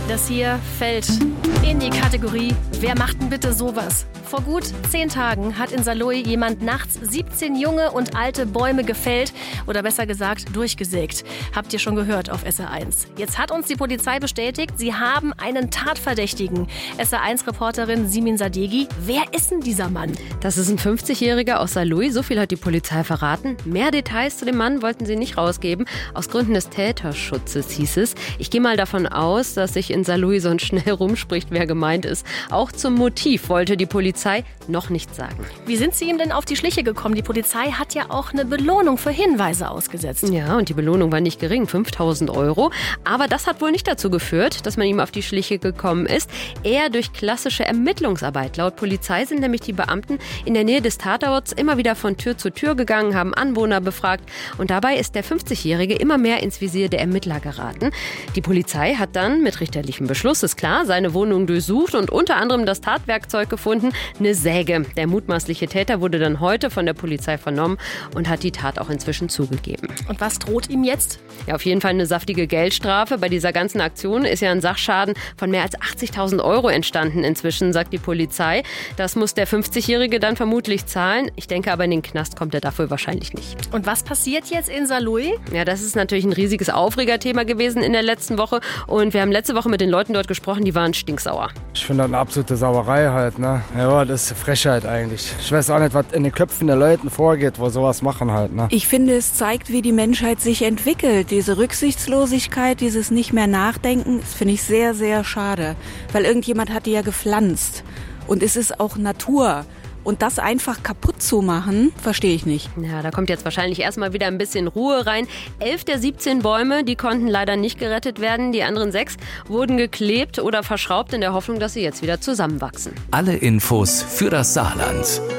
Das hier fällt in die Kategorie Wer macht denn bitte sowas? Vor gut 10 Tagen hat in Saarlouis jemand nachts 17 junge und alte Bäume gefällt oder besser gesagt durchgesägt. Habt ihr schon gehört auf SR1. Jetzt hat uns die Polizei bestätigt, sie haben einen Tatverdächtigen. SR1-Reporterin Simin Sadeghi, wer ist denn dieser Mann? Das ist ein 50-Jähriger aus Saarlouis, so viel hat die Polizei verraten. Mehr Details zu dem Mann wollten sie nicht rausgeben. Aus Gründen des Täterschutzes hieß es. Ich gehe mal davon aus, dass sich in Saarlouis sonst schnell rumspricht, wer gemeint ist. Auch zum Motiv wollte die Polizei noch nichts sagen. Wie sind Sie ihm denn auf die Schliche gekommen? Die Polizei hat ja auch eine Belohnung für Hinweise ausgesetzt. Ja, und die Belohnung war nicht gering, 5.000 €. Aber das hat wohl nicht dazu geführt, dass man ihm auf die Schliche gekommen ist. Eher durch klassische Ermittlungsarbeit. Laut Polizei sind nämlich die Beamten in der Nähe des Tatorts immer wieder von Tür zu Tür gegangen, haben Anwohner befragt. Und dabei ist der 50-Jährige immer mehr ins Visier der Ermittler geraten. Die Polizei hat dann mit richterlichem Beschluss, ist klar, seine Wohnung durchsucht und unter anderem das Tatwerkzeug gefunden, eine Säge. Der mutmaßliche Täter wurde dann heute von der Polizei vernommen und hat die Tat auch inzwischen zugegeben. Und was droht ihm jetzt? Ja, auf jeden Fall eine saftige Geldstrafe. Bei dieser ganzen Aktion ist ja ein Sachschaden von mehr als 80.000 € entstanden inzwischen, sagt die Polizei. Das muss der 50-Jährige dann vermutlich zahlen. Ich denke aber, in den Knast kommt er dafür wahrscheinlich nicht. Und was passiert jetzt in Saarlouis? Ja, das ist natürlich ein riesiges Aufregerthema gewesen in der letzten Woche. Und wir haben letzte Woche mit den Leuten dort gesprochen, die waren stinksauer. Ich finde das eine absolute Sauerei halt, ne? Ja, das ist Frechheit eigentlich. Ich weiß auch nicht, was in den Köpfen der Leuten vorgeht, wo sowas machen halt, ne? Ich finde, es zeigt, wie die Menschheit sich entwickelt. Diese Rücksichtslosigkeit, dieses nicht mehr Nachdenken, das finde ich sehr, sehr schade. Weil irgendjemand hat die ja gepflanzt. Und es ist auch Natur. Und das einfach kaputt zu machen, verstehe ich nicht. Ja, da kommt jetzt wahrscheinlich erstmal wieder ein bisschen Ruhe rein. 11 der 17 Bäume, die konnten leider nicht gerettet werden. Die anderen 6 wurden geklebt oder verschraubt in der Hoffnung, dass sie jetzt wieder zusammenwachsen. Alle Infos für das Saarland